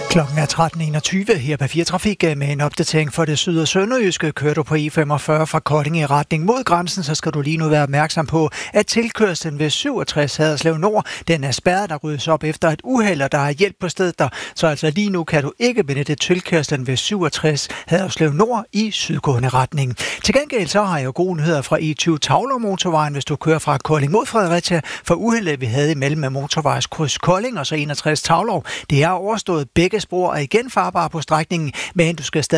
Klokken er 13.21 her på 4 Trafik med en opdatering for det syd- og sønderjyske. Kører du på E45 fra Kolding i retning mod grænsen, så skal du lige nu være opmærksom på, at tilkørslen ved 67 Haderslev Nord, den er spærret, der ryddes op efter et uheld, og der er hjælp på stedet der. Så altså lige nu kan du ikke benytte tilkørslen ved 67 Haderslev Nord i sydgående retning. Til gengæld så har jeg jo gode nyheder fra E20 Tavler-motorvejen, hvis du kører fra Kolding mod Fredericia. For uheldet vi havde imellem motorvejskryds Kolding og så 61 Tavler, det er overstået. Begge spor er igen farbare på strækningen, men du skal stadig